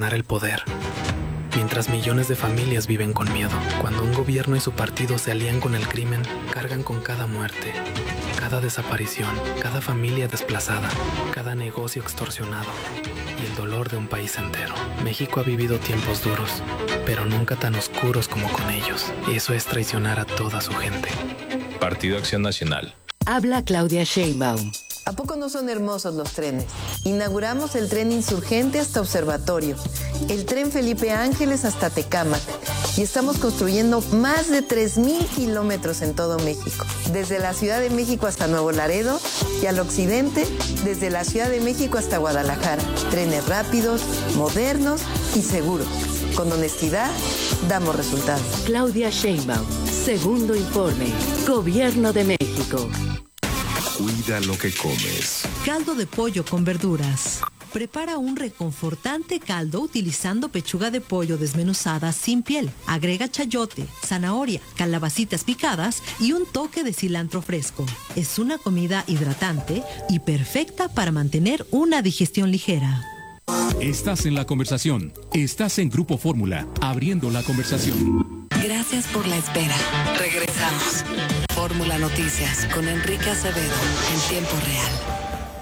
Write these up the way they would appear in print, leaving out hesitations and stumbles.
ganar el poder. Mientras millones de familias viven con miedo, cuando un gobierno y su partido se alían con el crimen, cargan con cada muerte, cada desaparición, cada familia desplazada, cada negocio extorsionado y el dolor de un país entero. México ha vivido tiempos duros, pero nunca tan oscuros como con ellos. Eso es traicionar a toda su gente. Partido Acción Nacional. Habla Claudia Sheinbaum. ¿A poco no son hermosos los trenes? Inauguramos el tren Insurgente hasta Observatorio, el tren Felipe Ángeles hasta Tecámac y estamos construyendo más de 3,000 kilómetros en todo México, desde la Ciudad de México hasta Nuevo Laredo y al occidente, desde la Ciudad de México hasta Guadalajara. Trenes rápidos, modernos y seguros. Con honestidad, damos resultados. Claudia Sheinbaum, segundo informe, Gobierno de México. Cuida lo que comes. Caldo de pollo con verduras. Prepara un reconfortante caldo utilizando pechuga de pollo desmenuzada sin piel. Agrega chayote, zanahoria, calabacitas picadas y un toque de cilantro fresco. Es una comida hidratante y perfecta para mantener una digestión ligera. Estás en la conversación. Estás en Grupo Fórmula, abriendo la conversación. Gracias por la espera. Regresamos. Fórmula Noticias con Enrique Acevedo en tiempo real.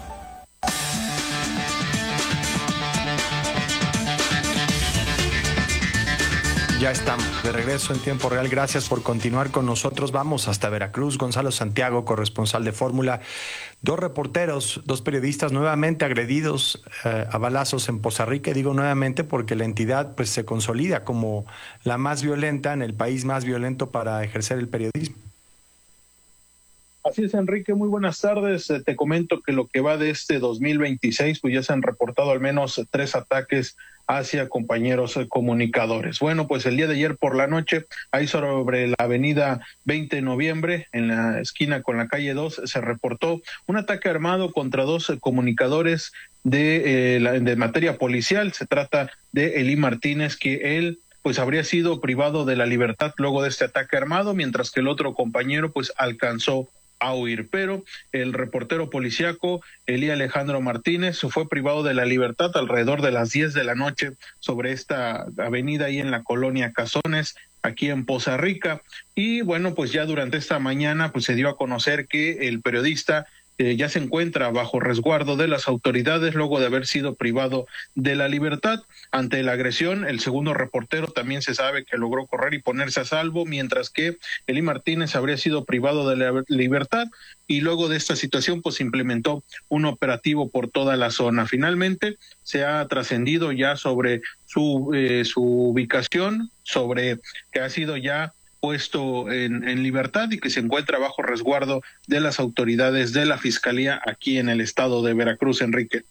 Ya estamos de regreso en tiempo real. Gracias por continuar con nosotros. Vamos hasta Veracruz. Gonzalo Santiago, corresponsal de Fórmula. 2 reporteros, 2 periodistas nuevamente agredidos a balazos en Poza Rica. Y digo nuevamente porque la entidad pues se consolida como la más violenta en el país más violento para ejercer el periodismo. Así es, Enrique, muy buenas tardes. Te comento que lo que va de este 2026, pues ya se han reportado al menos 3 ataques hacia compañeros comunicadores. Bueno, pues el día de ayer por la noche, ahí sobre la avenida 20 de noviembre, en la esquina con la calle 2, se reportó un ataque armado contra 2 comunicadores de materia policial. Se trata de Elí Martínez, que él pues habría sido privado de la libertad luego de este ataque armado, mientras que el otro compañero pues alcanzó a huir, pero el reportero policíaco Elí Alejandro Martínez fue privado de la libertad alrededor de las 10 de la noche sobre esta avenida ahí en la colonia Cazones, aquí en Poza Rica, y bueno, pues ya durante esta mañana pues se dio a conocer que el periodista ya se encuentra bajo resguardo de las autoridades luego de haber sido privado de la libertad. Ante la agresión, el segundo reportero también se sabe que logró correr y ponerse a salvo, mientras que Elí Martínez habría sido privado de la libertad, y luego de esta situación pues se implementó un operativo por toda la zona. Finalmente se ha trascendido ya sobre su ubicación, sobre que ha sido ya puesto en libertad y que se encuentra bajo resguardo de las autoridades de la Fiscalía aquí en el estado de Veracruz, Enrique.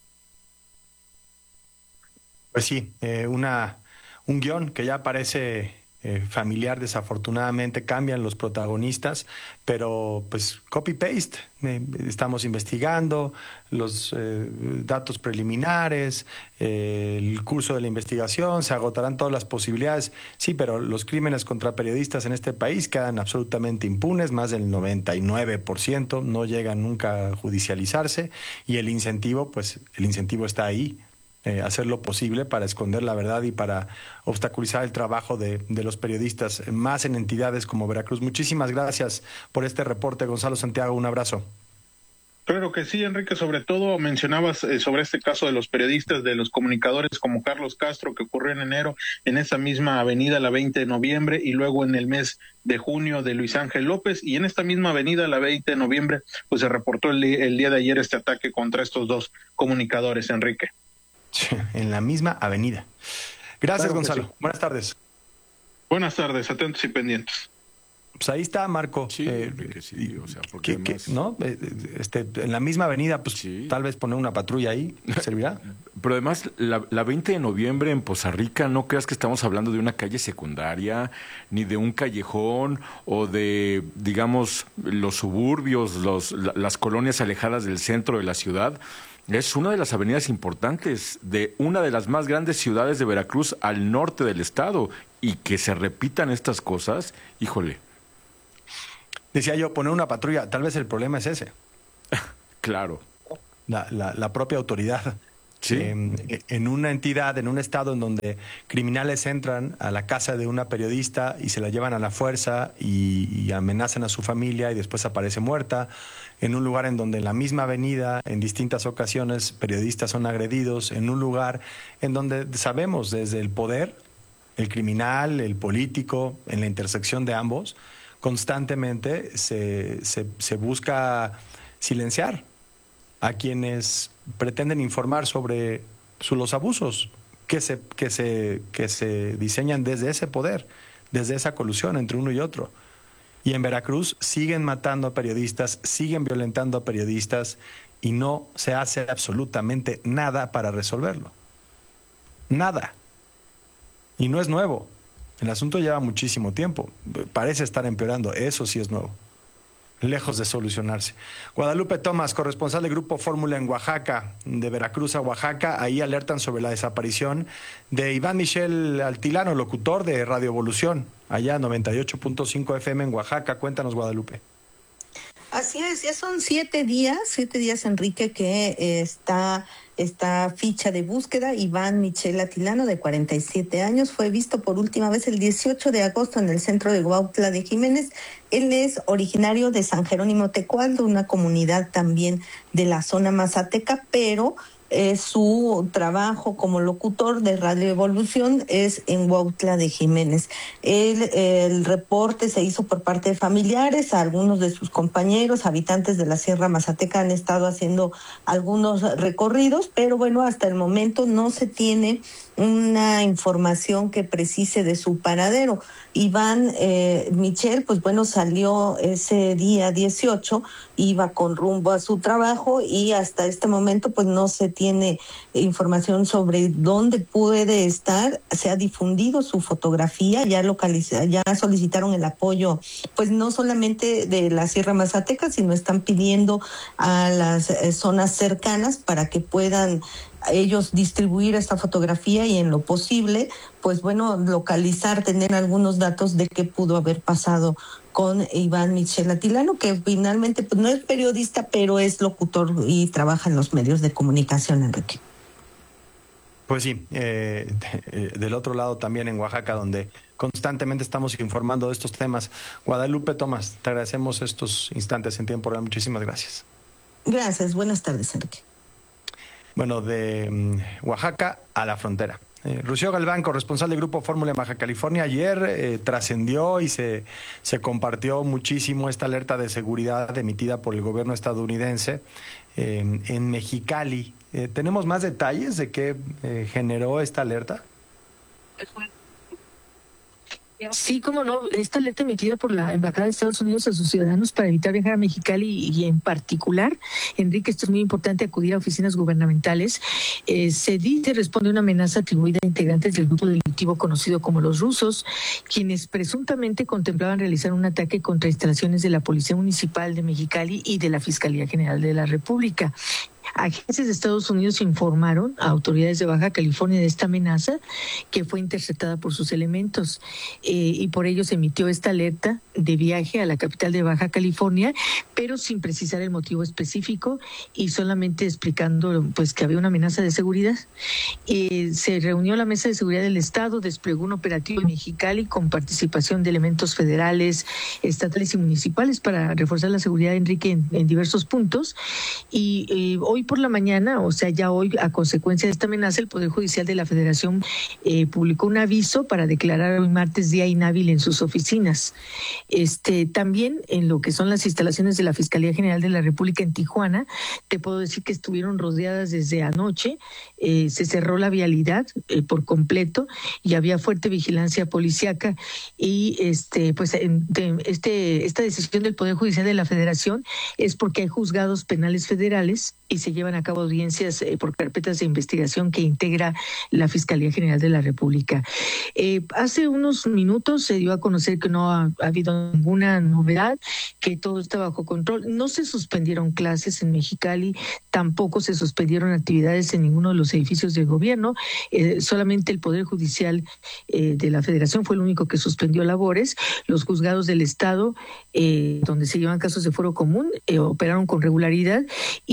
Pues sí, un guión que ya parece familiar. Desafortunadamente cambian los protagonistas, pero pues copy-paste. Estamos investigando los datos preliminares, el curso de la investigación, se agotarán todas las posibilidades. Sí, pero los crímenes contra periodistas en este país quedan absolutamente impunes, más del 99%, no llegan nunca a judicializarse, y el incentivo está ahí. Hacer lo posible para esconder la verdad y para obstaculizar el trabajo de los periodistas, más en entidades como Veracruz. Muchísimas gracias por este reporte, Gonzalo Santiago. Un abrazo. Claro que sí, Enrique. Sobre todo mencionabas sobre este caso de los periodistas, de los comunicadores como Carlos Castro, que ocurrió en enero en esa misma avenida, la 20 de noviembre, y luego en el mes de junio de Luis Ángel López, y en esta misma avenida, la 20 de noviembre, pues se reportó el día de ayer este ataque contra estos 2 comunicadores, Enrique. En la misma avenida. Gracias, Claro, Gonzalo. sí. Buenas tardes. Buenas tardes, atentos y pendientes. Pues ahí está, Marco. Sí, Enrique, sí, o sea, porque además... ¿no? En la misma avenida, pues sí, tal vez poner una patrulla ahí servirá. Pero además, la 20 de noviembre en Poza Rica, no creas que estamos hablando de una calle secundaria, ni de un callejón, o de, digamos, los suburbios, las colonias alejadas del centro de la ciudad. Es una de las avenidas importantes de una de las más grandes ciudades de Veracruz al norte del estado, y que se repitan estas cosas, híjole. Decía yo, poner una patrulla, tal vez el problema es ese. Claro. La propia autoridad Sí. En una entidad, en un estado en donde criminales entran a la casa de una periodista y se la llevan a la fuerza y amenazan a su familia y después aparece muerta, en un lugar en donde en la misma avenida, en distintas ocasiones, periodistas son agredidos, en un lugar en donde sabemos desde el poder, el criminal, el político, en la intersección de ambos, constantemente se busca silenciar a quienes pretenden informar sobre los abusos que se diseñan desde ese poder, desde esa colusión entre uno y otro. Y en Veracruz siguen matando a periodistas, siguen violentando a periodistas y no se hace absolutamente nada para resolverlo. Nada. Y no es nuevo. El asunto lleva muchísimo tiempo. Parece estar empeorando. Eso sí es nuevo. Lejos de solucionarse. Guadalupe Tomás, corresponsal de Grupo Fórmula en Oaxaca, de Veracruz a Oaxaca, ahí alertan sobre la desaparición de Iván Michel Altilano, locutor de Radio Evolución, allá 98.5 FM en Oaxaca. Cuéntanos, Guadalupe. Así es, ya son 7 días, Enrique, que está esta ficha de búsqueda. Iván Michel Altilano, de 47 años, fue visto por última vez el 18 de agosto en el centro de Huautla de Jiménez. Él es originario de San Jerónimo Tecualdo, una comunidad también de la zona mazateca, pero su trabajo como locutor de Radio Evolución es en Huautla de Jiménez. El reporte se hizo por parte de familiares, a algunos de sus compañeros, habitantes de la Sierra Mazateca han estado haciendo algunos recorridos, pero bueno, hasta el momento no se tiene una información que precise de su paradero. Iván Michel, pues bueno, salió ese día 18, iba con rumbo a su trabajo y hasta este momento pues no se tiene información sobre dónde puede estar. Se ha difundido su fotografía, ya solicitaron el apoyo, pues no solamente de la Sierra Mazateca, sino están pidiendo a las zonas cercanas para que puedan ellos distribuir esta fotografía y en lo posible, pues bueno, localizar, tener algunos datos de qué pudo haber pasado con Iván Michel Altilano, que finalmente pues no es periodista, pero es locutor y trabaja en los medios de comunicación, Enrique. Pues sí, del otro lado también en Oaxaca, donde constantemente estamos informando de estos temas. Guadalupe Tomás, te agradecemos estos instantes en tiempo real. Muchísimas gracias. Gracias, buenas tardes, Enrique. Bueno, de Oaxaca a la frontera. Rocío Galván, corresponsal de Grupo Fórmula en Baja California, ayer trascendió y se compartió muchísimo esta alerta de seguridad emitida por el gobierno estadounidense en Mexicali. ¿Tenemos más detalles de qué generó esta alerta? Sí, cómo no, esta alerta emitida por la Embajada de Estados Unidos a sus ciudadanos para evitar viajar a Mexicali y en particular, Enrique, esto es muy importante, acudir a oficinas gubernamentales. Se responde a una amenaza atribuida a integrantes del grupo delictivo conocido como los rusos, quienes presuntamente contemplaban realizar un ataque contra instalaciones de la Policía Municipal de Mexicali y de la Fiscalía General de la República. Agencias de Estados Unidos informaron a autoridades de Baja California de esta amenaza, que fue interceptada por sus elementos, y por ello se emitió esta alerta de viaje a la capital de Baja California, pero sin precisar el motivo específico y solamente explicando pues que había una amenaza de seguridad. Se reunió la Mesa de Seguridad del Estado, desplegó un operativo en Mexicali con participación de elementos federales, estatales y municipales para reforzar la seguridad, Enrique, en diversos puntos. Y hoy por la mañana, o sea, ya hoy, a consecuencia de esta amenaza, el Poder Judicial de la Federación publicó un aviso para declarar hoy martes día inhábil en sus oficinas. También en lo que son las instalaciones de la Fiscalía General de la República en Tijuana, te puedo decir que estuvieron rodeadas desde anoche, se cerró la vialidad por completo y había fuerte vigilancia policíaca y esta decisión del Poder Judicial de la Federación es porque hay juzgados penales federales y se llevan a cabo audiencias por carpetas de investigación que integra la Fiscalía General de la República. Hace unos minutos se dio a conocer que no ha habido ninguna novedad, que todo está bajo control. No se suspendieron clases en Mexicali, tampoco se suspendieron actividades en ninguno de los edificios del gobierno, solamente el Poder Judicial de la Federación fue el único que suspendió labores. Los juzgados del Estado, donde se llevan casos de fuero común, operaron con regularidad y hasta este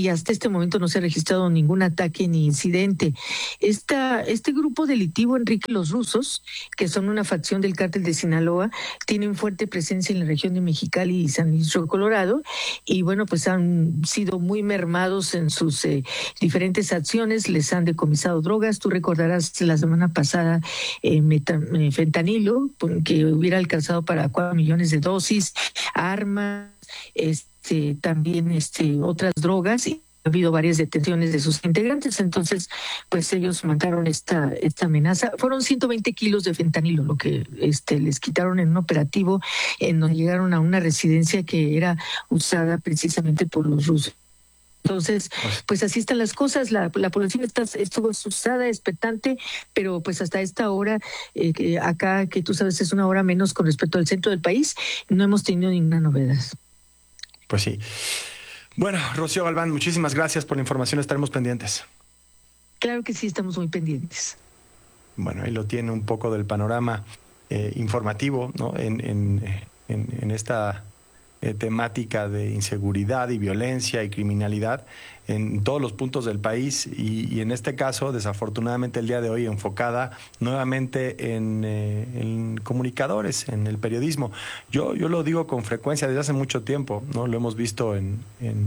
este momento no se ha registrado ningún ataque ni incidente. Este grupo delictivo, Enrique, los rusos, que son una facción del cártel de Sinaloa, tienen fuerte presencia en la región de Mexicali y San Luis Río Colorado, y bueno, pues han sido muy mermados en sus diferentes acciones, les han decomisado drogas. Tú recordarás la semana pasada fentanilo, que hubiera alcanzado para 4 millones de dosis, armas, también otras drogas, y ha habido varias detenciones de sus integrantes. Entonces, pues ellos mandaron esta amenaza. Fueron 120 kilos de fentanilo lo que les quitaron en un operativo en donde llegaron a una residencia que era usada precisamente por los rusos. Entonces, pues así están las cosas. La población estuvo asustada, expectante, pero pues hasta esta hora, acá, que tú sabes es una hora menos con respecto al centro del país, no hemos tenido ninguna novedad. Pues sí. Bueno, Rocío Galván, muchísimas gracias por la información. Estaremos pendientes. Claro que sí, estamos muy pendientes. Bueno, ahí lo tiene un poco del panorama informativo, ¿no? En esta temática de inseguridad y violencia y criminalidad en todos los puntos del país, y en este caso, desafortunadamente el día de hoy, enfocada nuevamente en comunicadores, en el periodismo. Yo lo digo con frecuencia desde hace mucho tiempo, ¿no? Lo hemos visto en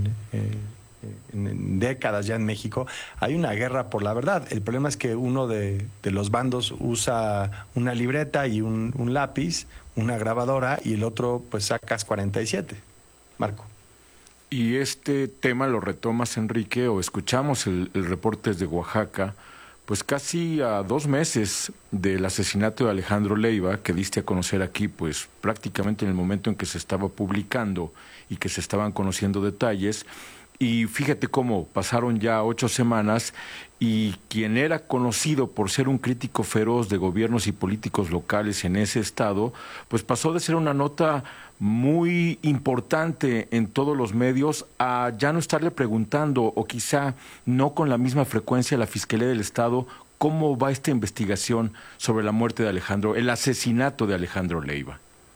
décadas ya en México. Hay una guerra por la verdad. El problema es que uno de los bandos usa una libreta y un lápiz, una grabadora, y el otro pues sacas 47. Marco. Y este tema lo retomas, Enrique, o escuchamos el reporte desde Oaxaca, pues casi a 2 meses del asesinato de Alejandro Leiva, que diste a conocer aquí, pues prácticamente en el momento en que se estaba publicando y que se estaban conociendo detalles. Y fíjate cómo pasaron ya 8 semanas y quien era conocido por ser un crítico feroz de gobiernos y políticos locales en ese estado, pues pasó de ser una nota muy importante en todos los medios a ya no estarle preguntando, o quizá no con la misma frecuencia, a la Fiscalía del Estado cómo va esta investigación sobre la muerte de Alejandro, el asesinato de Alejandro Leiva.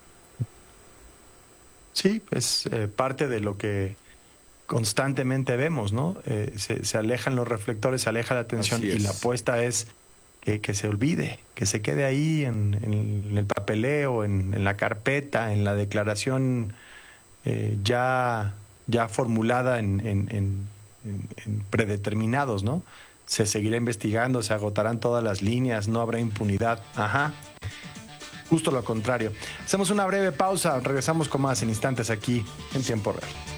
Sí, es parte de lo que constantemente vemos, ¿no? Se alejan los reflectores, se aleja la atención, y la apuesta es que se olvide, que se quede ahí en el papeleo, en la carpeta, en la declaración ya formulada en predeterminados, ¿no? Se seguirá investigando, se agotarán todas las líneas, no habrá impunidad. Ajá. Justo lo contrario. Hacemos una breve pausa, regresamos con más en instantes aquí en Tiempo Real.